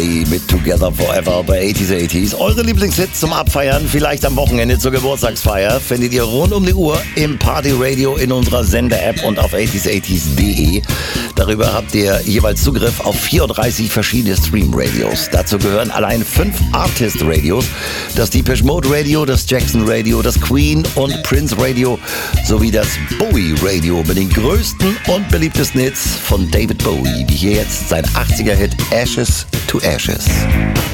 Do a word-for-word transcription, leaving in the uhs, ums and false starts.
Day mit Together Forever bei achtziger achtziger. Eure Lieblingshits zum Abfeiern, vielleicht am Wochenende zur Geburtstagsfeier, findet ihr rund um die Uhr im Party Radio in unserer Sender-App und auf achtziger achtziger punkt de. Darüber habt ihr jeweils Zugriff auf vierunddreißig verschiedene Stream-Radios. Dazu gehören allein fünf Artist-Radios, das Depeche Mode Radio, das Jackson Radio, das Queen und Prince Radio sowie das Bowie Radio mit den größten und beliebtesten Hits von David Bowie, wie hier jetzt sein achtziger Hit Ashes to Ashes.